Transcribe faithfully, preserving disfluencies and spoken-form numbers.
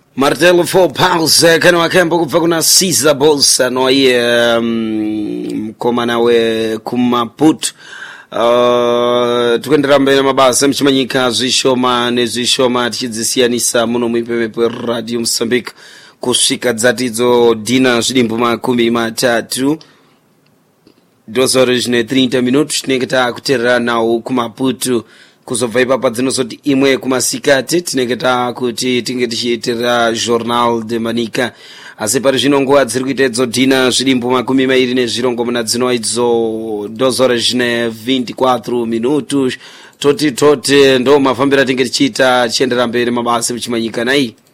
Martelo for pause kana wakembo kuva kuna Caesar Bolsa no ye um, koma nawe kumaputu uh, tukendera mbele mabasa mchimanyika zwishoma nezwishoma tichidzisiyanisa muno mwipepepe Radio Mozambique kusvika dzatidzo dina zvidimbu makumi matatu dozore zvine thirty minutos tinenge takuteerera nawo kumaputu kuzobva ipapo dzinozoti imwe kumasikati tinenge takuti tinge tichiitira Journal de Manica asi pari zvino nguva dziri kuita idzo dina zvidimbu makumi mairi nezvirongo muna dzino idzo dozore zvine twenty-four minutos toti toti ndo mafambiro tinge tichiita chiendera mberi mabasa muchimanyika nai.